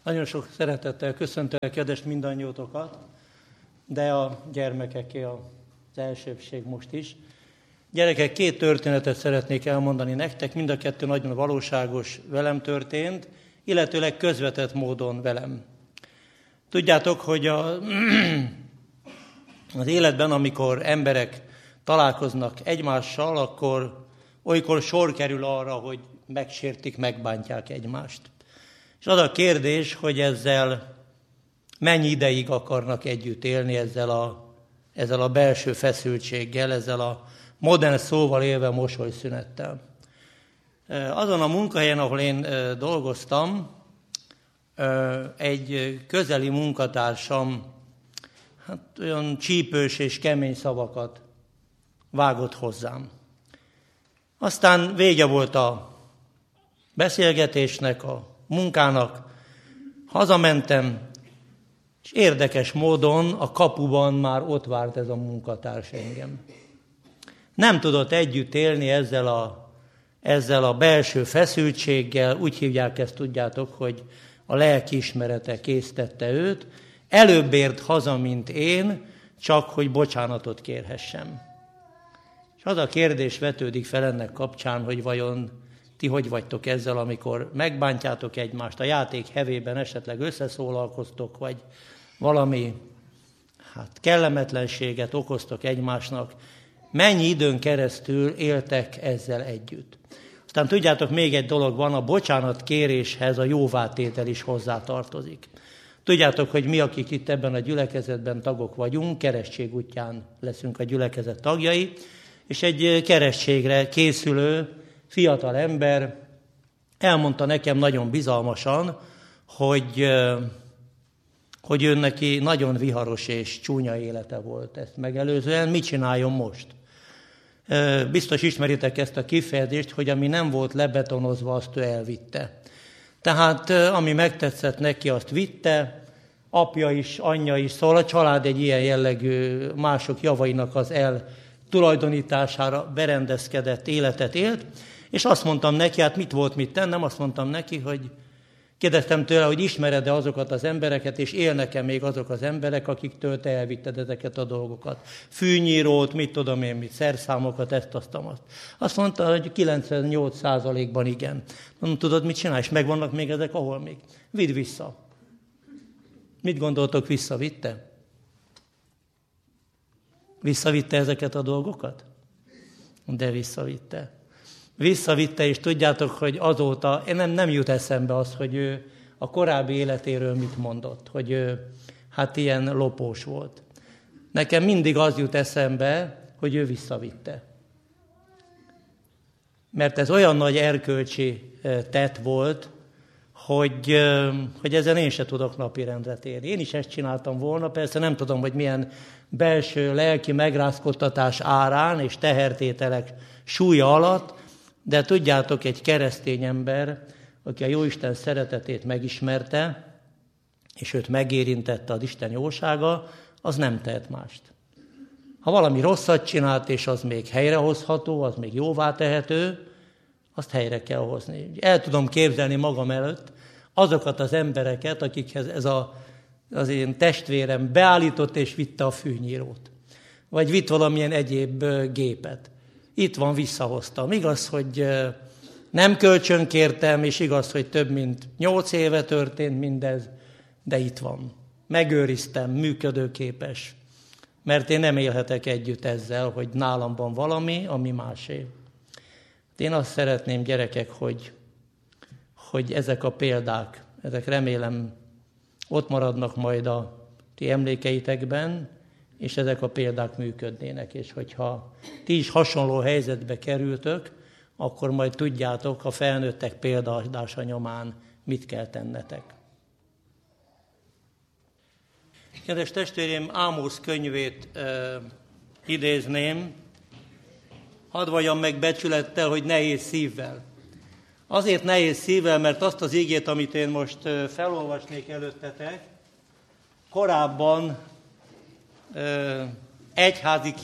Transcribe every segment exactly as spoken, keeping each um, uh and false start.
Nagyon sok szeretettel köszöntelek kedves mindannyiótokat, de a gyermekeké az elsőbbség most is. Gyerekek, két történetet szeretnék elmondani nektek, mind a kettő nagyon valóságos, velem történt, illetőleg közvetett módon velem. Tudjátok, hogy a, az életben, amikor emberek találkoznak egymással, akkor olykor sor kerül arra, hogy megsértik, megbántják egymást. És az a kérdés, hogy ezzel mennyi ideig akarnak együtt élni, ezzel a, ezzel a belső feszültséggel, ezzel a modern szóval élve mosolyszünettel. Azon a munkahelyen, ahol én dolgoztam, egy közeli munkatársam hát olyan csípős és kemény szavakat vágott hozzám. Aztán vége volt a beszélgetésnek, a munkának, hazamentem, és érdekes módon a kapuban már ott várt ez a munkatárs engem. Nem tudott együtt élni ezzel a, ezzel a belső feszültséggel, úgy hívják ezt, tudjátok, hogy a lelkiismerete késztette őt, előbb ért haza, mint én, csak hogy bocsánatot kérhessem. És az a kérdés vetődik fel ennek kapcsán, hogy vajon ti hogy vagytok ezzel, amikor megbántjátok egymást, a játék hevében esetleg összeszólalkoztok, vagy valami hát, kellemetlenséget okoztok egymásnak, mennyi időn keresztül éltek ezzel együtt. Aztán tudjátok, még egy dolog van, a bocsánatkéréshez a jóvátétel is hozzátartozik. Tudjátok, hogy mi, akik itt ebben a gyülekezetben tagok vagyunk, keresztség útján leszünk a gyülekezet tagjai, és egy keresztségre készülő fiatal ember elmondta nekem nagyon bizalmasan, hogy, hogy ő neki nagyon viharos és csúnya élete volt ezt megelőzően. Mit csináljon most? Biztos ismeritek ezt a kifejezést, hogy ami nem volt lebetonozva, azt ő elvitte. Tehát ami megtetszett neki, azt vitte, apja is, anyja is, szóval a család egy ilyen jellegű mások javainak az eltulajdonítására berendezkedett életet élt, és azt mondtam neki, hát mit volt mit tennem, azt mondtam neki, hogy kérdeztem tőle, hogy ismered-e azokat az embereket, és élnek-e még azok az emberek, akiktől te elvitted ezeket a dolgokat. Fűnyírót, mit tudom én, mit, szerszámokat, ezt, azt, azt. Azt mondta, hogy kilencvennyolc százalékban igen. Mondom, tudod, mit csinál, és megvannak még ezek, ahol még? Vidd vissza. Mit gondoltok, visszavitte? Visszavitte ezeket a dolgokat? De visszavitte. Visszavitte, és tudjátok, hogy azóta nem, nem jut eszembe az, hogy ő a korábbi életéről mit mondott, hogy ő hát ilyen lopós volt. Nekem mindig az jut eszembe, hogy ő visszavitte. Mert ez olyan nagy erkölcsi tett volt, hogy, hogy ezen én se tudok napirendre térni. Én is ezt csináltam volna, persze nem tudom, hogy milyen belső lelki megrázkodtatás árán és tehertételek súlya alatt, de tudjátok, egy keresztény ember, aki a Jóisten szeretetét megismerte, és őt megérintette az Isten jósága, az nem tehet mást. Ha valami rosszat csinált, és az még helyrehozható, az még jóvá tehető, azt helyre kell hozni. El tudom képzelni magam előtt azokat az embereket, akikhez ez a, az én testvérem beállított és vitte a fűnyírót. Vagy vitt valamilyen egyéb gépet. Itt van, visszahoztam. Igaz, hogy nem kölcsönkértem, és igaz, hogy több mint nyolc éve történt mindez, de itt van. Megőriztem, működőképes. Mert én nem élhetek együtt ezzel, hogy nálam van valami, ami másé. Én azt szeretném, gyerekek, hogy, hogy ezek a példák, ezek remélem ott maradnak majd a ti emlékeitekben, és ezek a példák működnének, és hogyha ti is hasonló helyzetbe kerültök, akkor majd tudjátok a felnőttek példaadása nyomán mit kell tennetek. Kedves testvérem, Ámosz könyvét e, idézném, hadd valljam meg becsülettel, hogy nehéz szívvel. Azért nehéz szívvel, mert azt az igét, amit én most felolvasnék előttetek, korábban egyházi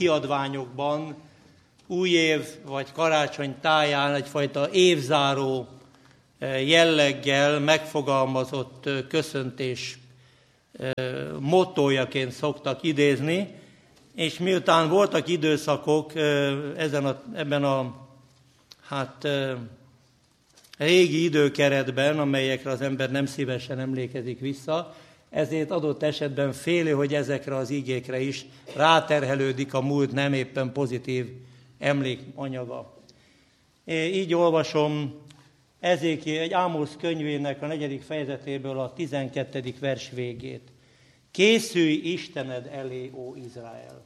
kiadványokban új év vagy karácsony táján egyfajta évzáró jelleggel megfogalmazott köszöntés mottójaként szoktak idézni, és miután voltak időszakok ezen a, ebben a hát, régi időkeretben, amelyekre az ember nem szívesen emlékezik vissza, ezért adott esetben féli, hogy ezekre az igékre is ráterhelődik a múlt nem éppen pozitív emlékanyaga. Így olvasom Ezékiel, egy Ámosz könyvének a negyedik fejezetéből a tizenkettedik vers végét. Készülj Istened elé, ó Izrael!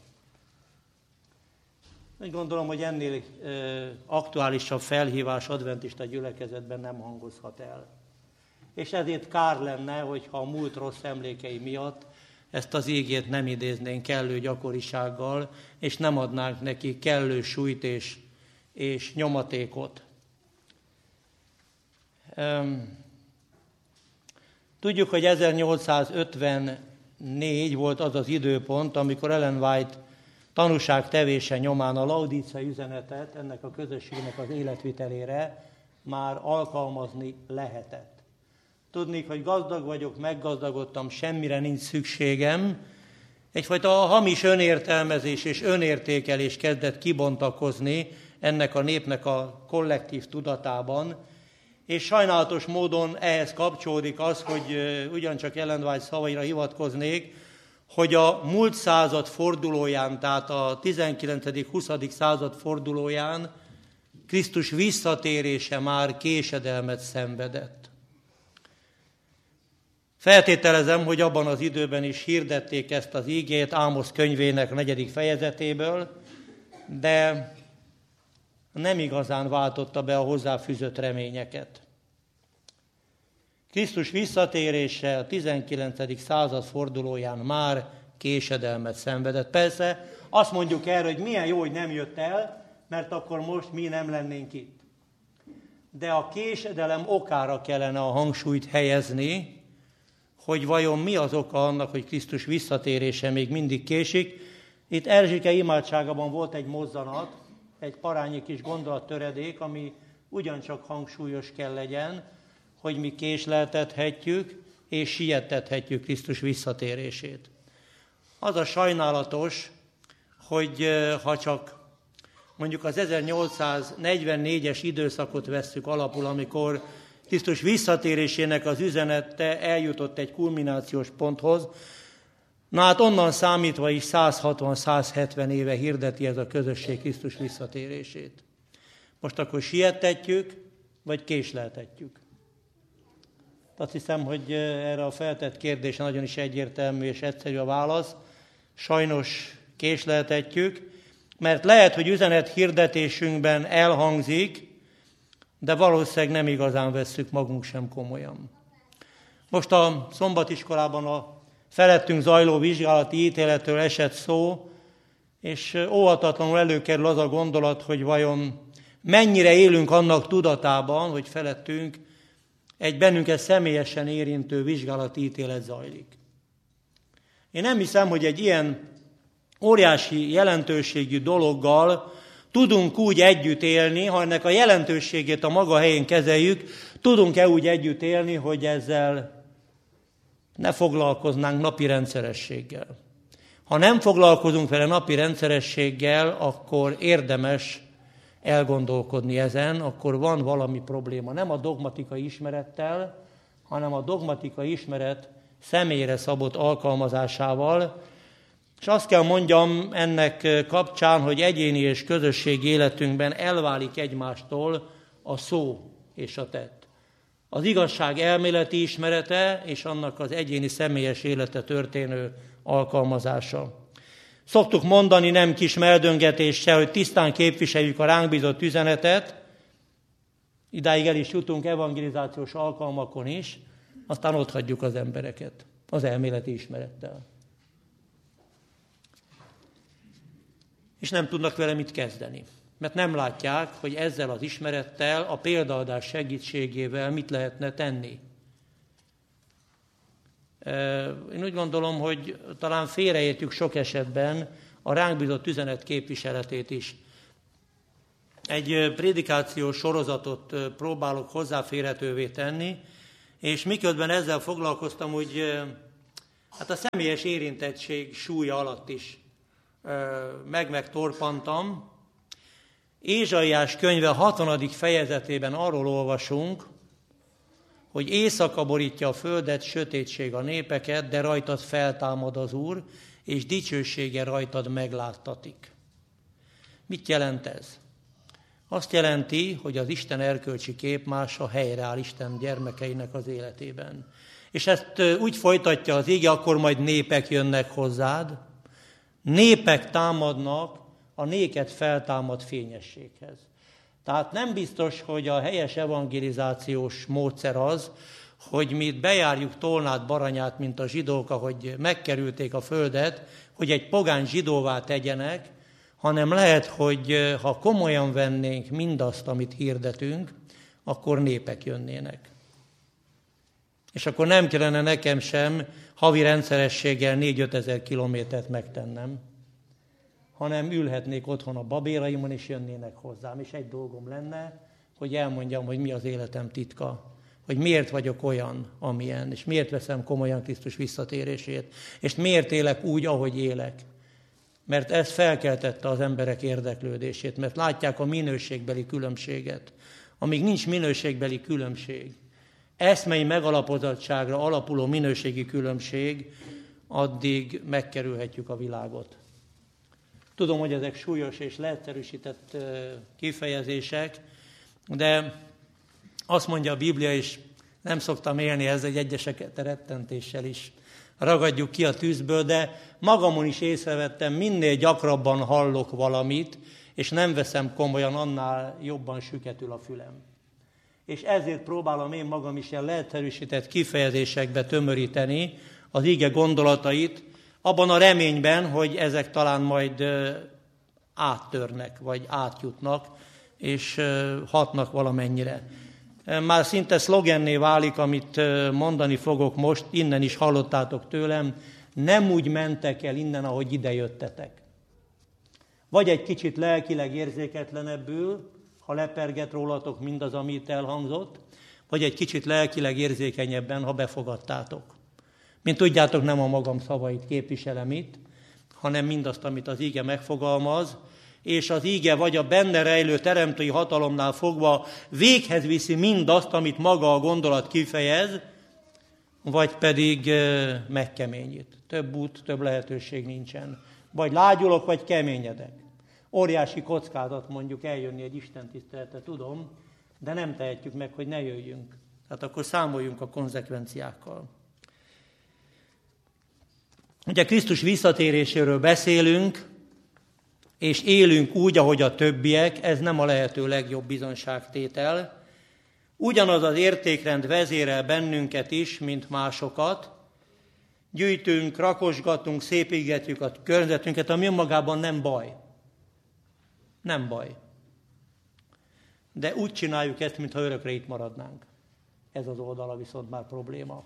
Úgy gondolom, hogy ennél e, aktuálisabb felhívás adventista gyülekezetben nem hangozhat el. És ezért kár lenne, hogyha a múlt rossz emlékei miatt ezt az ígét nem idéznénk kellő gyakorisággal, és nem adnánk neki kellő súlyt és, és nyomatékot. Tudjuk, hogy ezernyolcszázötvennégy volt az az időpont, amikor Ellen White tanúságtevése nyomán a laudíciai üzenetet ennek a közösségnek az életvitelére már alkalmazni lehetett. Tudnék, hogy gazdag vagyok, meggazdagodtam, semmire nincs szükségem. Egyfajta hamis önértelmezés és önértékelés kezdett kibontakozni ennek a népnek a kollektív tudatában, és sajnálatos módon ehhez kapcsolódik az, hogy ugyancsak Ellen White szavaira hivatkoznék, hogy a múlt század fordulóján, tehát a tizenkilencedik-huszadik század fordulóján Krisztus visszatérése már késedelmet szenvedett. Feltételezem, hogy abban az időben is hirdették ezt az ígét Ámosz könyvének a negyedik fejezetéből, de nem igazán váltotta be a hozzáfűzött reményeket. Krisztus visszatérése a tizenkilencedik század fordulóján már késedelmet szenvedett. Persze azt mondjuk erre, hogy milyen jó, hogy nem jött el, mert akkor most mi nem lennénk itt. De a késedelem okára kellene a hangsúlyt helyezni, hogy vajon mi az oka annak, hogy Krisztus visszatérése még mindig késik. Itt Erzsike imádságában volt egy mozzanat, egy parányi kis gondolattöredék, ami ugyancsak hangsúlyos kell legyen, hogy mi késleltethetjük és siettethetjük Krisztus visszatérését. Az a sajnálatos, hogy ha csak mondjuk az ezernyolcszáznegyvennégyes időszakot vesszük alapul, amikor Krisztus visszatérésének az üzenete eljutott egy kulminációs ponthoz, na hát onnan számítva is száz hatvan száz hetven éve hirdeti ez a közösség Krisztus visszatérését. Most akkor siettetjük, vagy késleltetjük? Azt hiszem, hogy erre a feltett kérdésre nagyon is egyértelmű és egyszerű a válasz. Sajnos késleltetjük, mert lehet, hogy üzenet hirdetésünkben elhangzik, de valószínűleg nem igazán vesszük magunk sem komolyan. Most a szombatiskolában a felettünk zajló vizsgálati ítéletről esett szó, és óhatatlanul előkerül az a gondolat, hogy vajon mennyire élünk annak tudatában, hogy felettünk egy bennünket személyesen érintő vizsgálati ítélet zajlik. Én nem hiszem, hogy egy ilyen óriási jelentőségű dologgal tudunk úgy együtt élni, ha ennek a jelentőségét a maga helyén kezeljük, tudunk-e úgy együtt élni, hogy ezzel ne foglalkoznánk napi rendszerességgel. Ha nem foglalkozunk vele napi rendszerességgel, akkor érdemes elgondolkodni ezen, akkor van valami probléma. Nem a dogmatikai ismerettel, hanem a dogmatikai ismeret személyre szabott alkalmazásával. És azt kell mondjam ennek kapcsán, hogy egyéni és közösségi életünkben elválik egymástól a szó és a tett. Az igazság elméleti ismerete és annak az egyéni személyes élete történő alkalmazása. Szoktuk mondani nem kis meldöngetéssel, hogy tisztán képviseljük a ránk bízott üzenetet, idáig el is jutunk evangelizációs alkalmakon is, aztán ott hagyjuk az embereket az elméleti ismerettel. És nem tudnak vele mit kezdeni, mert nem látják, hogy ezzel az ismerettel, a példaadás segítségével mit lehetne tenni. Én úgy gondolom, hogy talán félreértjük sok esetben a ránk bízott üzenet képviseletét is. egy prédikációs sorozatot próbálok hozzáférhetővé tenni, és miközben ezzel foglalkoztam, hogy hát a személyes érintettség súlya alatt is meg-megtorpantam. Ézsaiás könyve hatvanak fejezetében arról olvasunk, hogy éjszaka borítja a földet, sötétség a népeket, de rajtad feltámad az Úr, és dicsősége rajtad megláttatik. Mit jelent ez? Azt jelenti, hogy az Isten erkölcsi képmása helyreáll Isten gyermekeinek az életében. És ezt úgy folytatja az ige, akkor majd népek jönnek hozzád, népek támadnak a néked feltámad fényességhez. Tehát nem biztos, hogy a helyes evangelizációs módszer az, hogy mi bejárjuk Tolnát, Baranyát, mint a zsidók, ahogy megkerülték a földet, hogy egy pogány zsidóvá tegyenek, hanem lehet, hogy ha komolyan vennénk mindazt, amit hirdetünk, akkor népek jönnének. És akkor nem kellene nekem sem havi rendszerességgel négy-öt ezer kilométert megtennem, hanem ülhetnék otthon a babéraimon, és jönnének hozzám. És egy dolgom lenne, hogy elmondjam, hogy mi az életem titka, hogy miért vagyok olyan, amilyen, és miért veszem komolyan Krisztus visszatérését, és miért élek úgy, ahogy élek. Mert ez felkeltette az emberek érdeklődését, mert látják a minőségbeli különbséget. Amíg nincs minőségbeli különbség, eszmei megalapozottságra alapuló minőségi különbség, addig megkerülhetjük a világot. Tudom, hogy ezek súlyos és leegyszerűsített kifejezések, de azt mondja a Biblia, és nem szoktam élni ezzel, hogy egyeseket rettentéssel is ragadjuk ki a tűzből, de magamon is észrevettem, minél gyakrabban hallok valamit, és nem veszem komolyan, annál jobban süketül a fülem. És ezért próbálom én magam is ilyen leegyszerűsített kifejezésekbe tömöríteni az ige gondolatait, abban a reményben, hogy ezek talán majd áttörnek, vagy átjutnak, és hatnak valamennyire. Már szinte szlogenné válik, amit mondani fogok most, innen is hallottátok tőlem, nem úgy mentek el innen, ahogy ide jöttetek. Vagy egy kicsit lelkileg érzéketlenebbül, ha leperget rólatok mindaz, amit elhangzott, vagy egy kicsit lelkileg érzékenyebben, ha befogadtátok. Mint tudjátok, nem a magam szavait képviselem itt, hanem mindazt, amit az íge megfogalmaz, és az íge vagy a benne rejlő teremtői hatalomnál fogva véghez viszi mindazt, amit maga a gondolat kifejez, vagy pedig megkeményít. Több út, több lehetőség nincsen. Vagy lágyulok, vagy keményedek. Óriási kockázat mondjuk eljönni egy istentiszteletre, tudom, de nem tehetjük meg, hogy ne jöjjünk. Tehát akkor számoljunk a konzekvenciákkal. Ugye Krisztus visszatéréséről beszélünk, és élünk úgy, ahogy a többiek, ez nem a lehető legjobb bizonságtétel. Ugyanaz az értékrend vezérel bennünket is, mint másokat. Gyűjtünk, rakosgatunk, szépítgetjük a környezetünket, ami önmagában nem baj. Nem baj. De úgy csináljuk ezt, mintha örökre itt maradnánk. Ez az oldala viszont már probléma.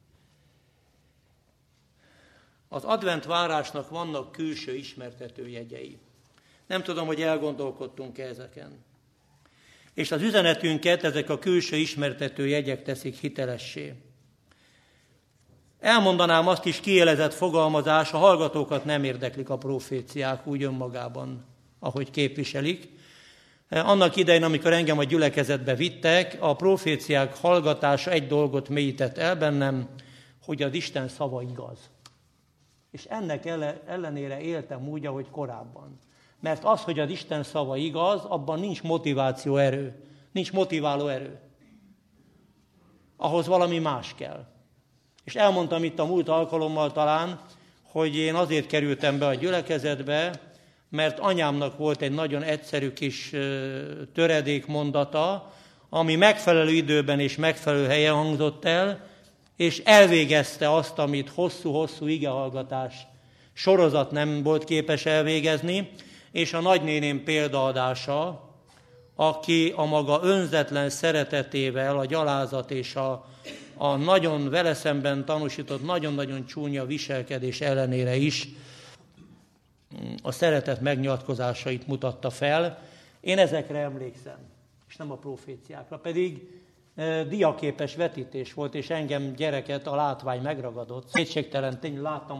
Az advent várásnak vannak külső ismertető jegyei. Nem tudom, hogy elgondolkodtunk-e ezeken. És az üzenetünket ezek a külső ismertető jegyek teszik hitelessé. Elmondanám azt is, kiélezett fogalmazás, a hallgatókat nem érdeklik a proféciák úgy önmagában, ahogy képviselik. Annak idején, amikor engem a gyülekezetbe vittek, a proféciák hallgatása egy dolgot mélyített el bennem, hogy az Isten szava igaz. És ennek ellenére éltem úgy, ahogy korábban. Mert az, hogy az Isten szava igaz, abban nincs motiváció erő, nincs motiváló erő. Ahhoz valami más kell. És elmondtam itt a múlt alkalommal talán, hogy én azért kerültem be a gyülekezetbe, mert anyámnak volt egy nagyon egyszerű kis töredékmondata, ami megfelelő időben és megfelelő helyen hangzott el, és elvégezte azt, amit hosszú-hosszú igehallgatás sorozat nem volt képes elvégezni, és a nagynéném példaadása, aki a maga önzetlen szeretetével, a gyalázat és a, a nagyon vele szemben tanúsított, nagyon-nagyon csúnya viselkedés ellenére is a szeretet megnyilatkozásait mutatta fel. Én ezekre emlékszem, és nem a proféciákra, pedig e, diaképes vetítés volt, és engem gyereket a látvány megragadott. Kétségtelen tény, láttam